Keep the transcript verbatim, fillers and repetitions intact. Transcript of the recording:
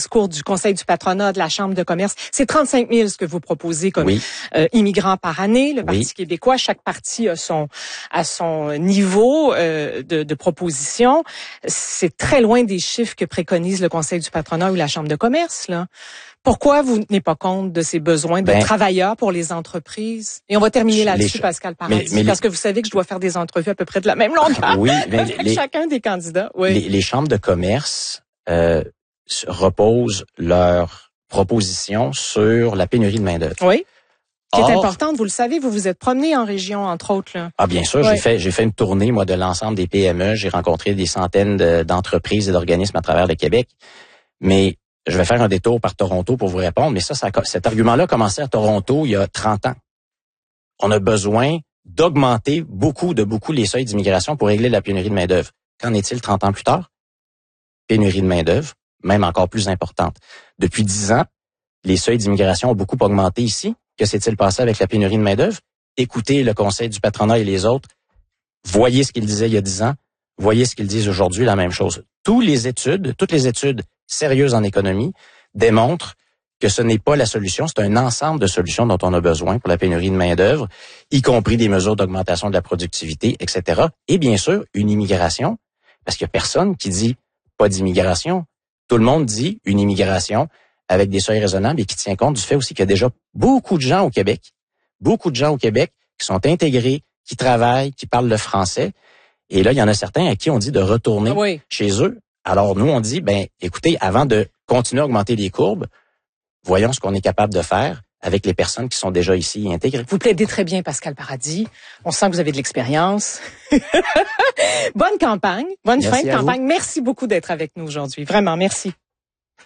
discours du Conseil du patronat, de la Chambre de commerce. C'est trente-cinq mille ce que vous proposez comme oui. euh, immigrants par année. Le Parti oui. québécois, chaque parti a son à son niveau euh, de, de proposition. C'est très loin des chiffres que préconise le Conseil du patronat ou la Chambre de commerce, là. Pourquoi vous ne tenez pas compte de ces besoins de ben, travailleurs pour les entreprises? Et on va terminer là-dessus, les, Pascal Paradis, mais, mais parce les, que vous savez que je dois faire des entrevues à peu près de la même longueur oui, mais avec les, chacun des candidats. Oui. Les, les chambres de commerce euh, reposent leurs propositions sur la pénurie de main-d'œuvre. Oui. Qui est Or, importante, vous le savez, vous vous êtes promené en région, entre autres. Là. Ah bien sûr, oui. j'ai fait j'ai fait une tournée moi de l'ensemble des P M E, j'ai rencontré des centaines de, d'entreprises et d'organismes à travers le Québec, mais je vais faire un détour par Toronto pour vous répondre, mais ça, ça cet argument-là a commencé à Toronto il y a trente ans. On a besoin d'augmenter beaucoup, de beaucoup les seuils d'immigration pour régler la pénurie de main-d'œuvre. Qu'en est-il trente ans plus tard? Pénurie de main-d'œuvre, même encore plus importante. Depuis dix ans, les seuils d'immigration ont beaucoup augmenté ici. Que s'est-il passé avec la pénurie de main-d'œuvre? Écoutez le Conseil du patronat et les autres. Voyez ce qu'ils disaient il y a dix ans. Voyez ce qu'ils disent aujourd'hui, la même chose. Toutes les études, toutes les études sérieuses en économie démontrent que ce n'est pas la solution, c'est un ensemble de solutions dont on a besoin pour la pénurie de main-d'œuvre, y compris des mesures d'augmentation de la productivité, et cetera. Et bien sûr, une immigration, parce qu'il n'y a personne qui dit pas d'immigration. Tout le monde dit une immigration avec des seuils raisonnables et qui tient compte du fait aussi qu'il y a déjà beaucoup de gens au Québec, beaucoup de gens au Québec qui sont intégrés, qui travaillent, qui parlent le français. Et là, il y en a certains à qui on dit de retourner oui. chez eux. Alors nous, on dit, ben, écoutez, avant de continuer à augmenter les courbes, voyons ce qu'on est capable de faire avec les personnes qui sont déjà ici intégrées. Vous plaidez très bien, Pascal Paradis. On sent que vous avez de l'expérience. Bonne campagne, bonne Merci fin de campagne. Vous. Merci beaucoup d'être avec nous aujourd'hui. Vraiment, merci.